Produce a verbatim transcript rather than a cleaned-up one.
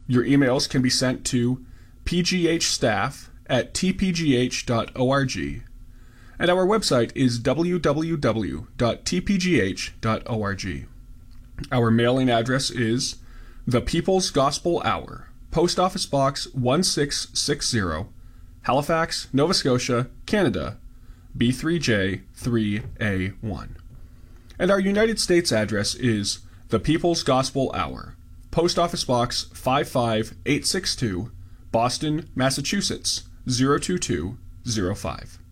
Your emails can be sent to pghstaff at t p g h dot org, and our website is w w w dot t p g h dot org. Our mailing address is The People's Gospel Hour, Post Office Box one six six zero, Halifax, Nova Scotia, Canada, B three J three A one. And our United States address is The People's Gospel Hour, Post Office Box five five eight six two, Boston, Massachusetts zero two two zero five.